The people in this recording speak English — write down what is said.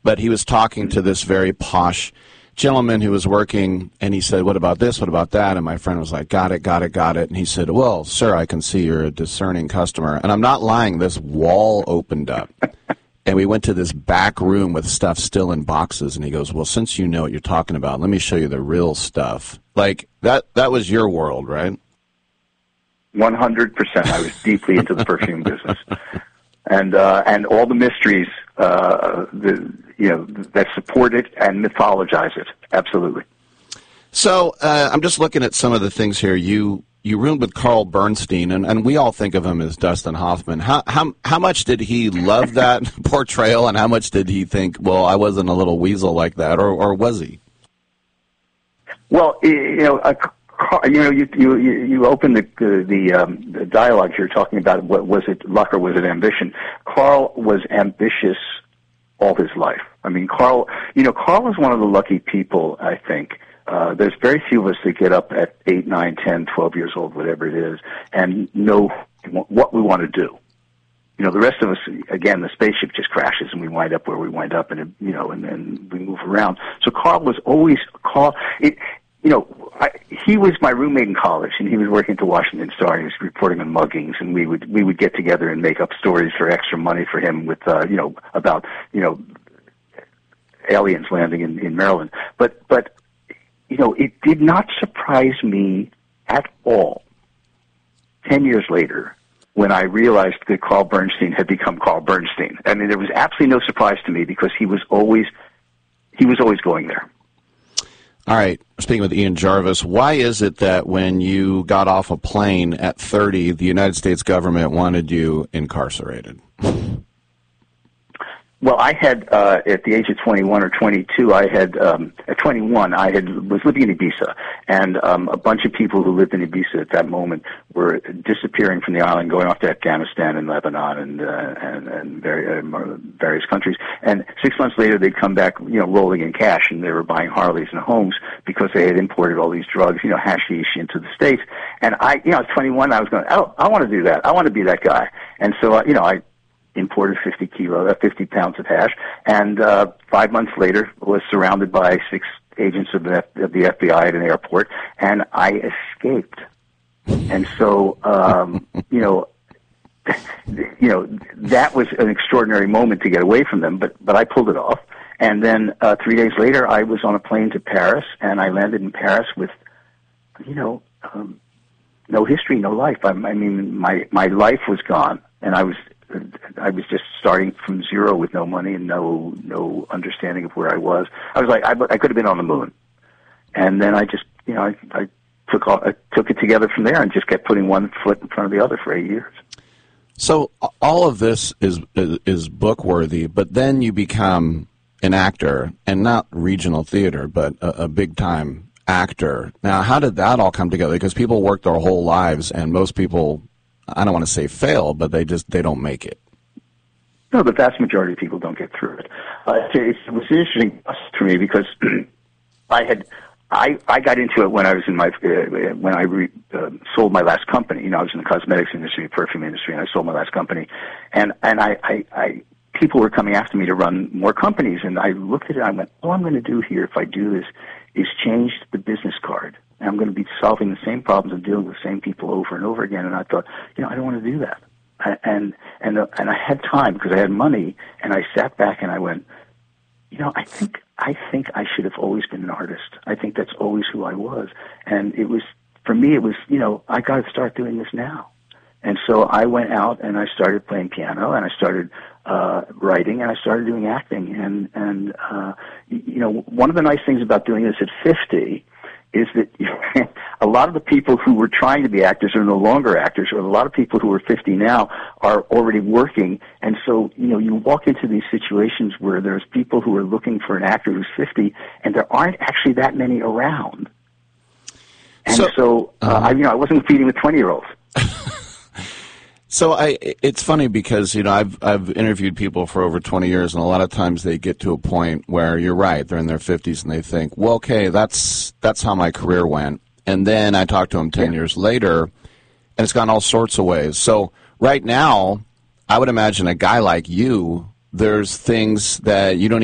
but he was talking to this very posh gentleman who was working, and he said, what about this, what about that? And my friend was like, got it. And he said, well, sir, I can see you're a discerning customer. And I'm not lying, this wall opened up. And we went to this back room with stuff still in boxes, and he goes, well, since you know what you're talking about, let me show you the real stuff. Like, that was your world, right? 100%. I was deeply into the perfume business. And all the mysteries that support it and mythologize it. Absolutely. So I'm just looking at some of the things here. You roomed with Carl Bernstein, and we all think of him as Dustin Hoffman. How much did he love that portrayal, and how much did he think, well, I wasn't a little weasel like that, or was he? Well, you open the dialogue here talking about what was it, luck or was it ambition? Carl was ambitious all his life. I mean, Carl is one of the lucky people, I think. There's very few of us that get up at 8, 9, 10, 12 years old, whatever it is, and know what we want to do. You know, the rest of us, again, the spaceship just crashes and we wind up where we wind up, and then we move around. So Carl was always he was my roommate in college, and he was working at the Washington Star, and he was reporting on muggings, and we would get together and make up stories for extra money for him with about aliens landing in Maryland. But it did not surprise me at all 10 years later when I realized that Carl Bernstein had become Carl Bernstein. I mean, there was absolutely no surprise to me because he was always going there. All right, speaking with Ian Jarvis, why is it that when you got off a plane at 30, the United States government wanted you incarcerated? Well, I had, at the age of 21 or 22, at 21, was living in Ibiza, and a bunch of people who lived in Ibiza at that moment were disappearing from the island, going off to Afghanistan and Lebanon and various countries. And 6 months later, they'd come back, rolling in cash, and they were buying Harleys and homes because they had imported all these drugs, hashish into the States. And I was 21, I was going, I want to do that. I want to be that guy. And so, I imported 50 pounds of hash, and 5 months later was surrounded by 6 agents of the FBI at an airport, and I escaped. And so, that was an extraordinary moment to get away from them, but I pulled it off. And then 3 days later, I was on a plane to Paris, and I landed in Paris with, no history, no life. I mean, my life was gone, and I was just starting from zero with no money and no understanding of where I was. I was like, I could have been on the moon. And then I just, I took it together from there and just kept putting one foot in front of the other for 8 years. So all of this is book worthy, but then you become an actor, and not regional theater, but a big time actor. Now, how did that all come together? Because people work their whole lives, and most people, I don't want to say fail, but they don't make it. No, the vast majority of people don't get through it. It was an interesting for me because I got into it when I was in when I sold my last company. I was in the cosmetics industry, perfume industry, and I sold my last company, and I people were coming after me to run more companies, and I looked at it and I went, all I'm going to do here if I do this is change the business card. And I'm going to be solving the same problems and dealing with the same people over and over again. And I thought, I don't want to do that. And I had time because I had money, and I sat back and I went, I think I should have always been an artist. I think that's always who I was. And it was, for me, it was, I got to start doing this now. And so I went out and I started playing piano, and I started writing, and I started doing acting. And one of the nice things about doing this at 50 is that a lot of the people who were trying to be actors are no longer actors, or a lot of people who are 50 now are already working. And so, you walk into these situations where there's people who are looking for an actor who's 50, and there aren't actually that many around. And I wasn't competing with 20-year-olds. So it's funny because I've interviewed people for over 20 years, and a lot of times they get to a point where you're right, they're in their 50s, and they think, well, okay, that's how my career went. And then I talk to them 10 years later, and it's gone all sorts of ways. So right now, I would imagine a guy like you, there's things that you don't